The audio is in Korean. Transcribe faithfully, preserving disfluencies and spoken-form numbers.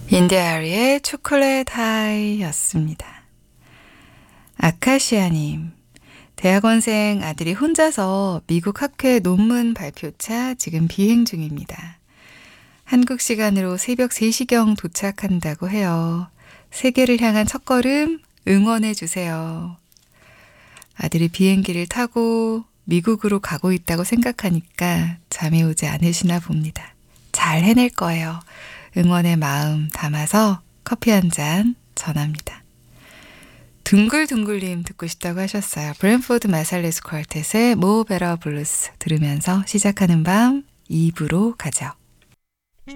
인디아리의 초콜릿 하이였습니다. 아카시아님, 대학원생 아들이 혼자서 미국 학회 논문 발표차 지금 비행 중입니다. 한국 시간으로 새벽 세 시경 도착한다고 해요. 세계를 향한 첫걸음 응원해 주세요. 아들이 비행기를 타고 미국으로 가고 있다고 생각하니까 잠이 오지 않으시나 봅니다. 잘 해낼 거예요. 응원의 마음 담아서 커피 한 잔 전합니다. 둥글둥글님 듣고 싶다고 하셨어요. 브랜포드 마살레스 쿼텟의 모 베러 블루스 들으면서 시작하는 밤 이 부로 가죠.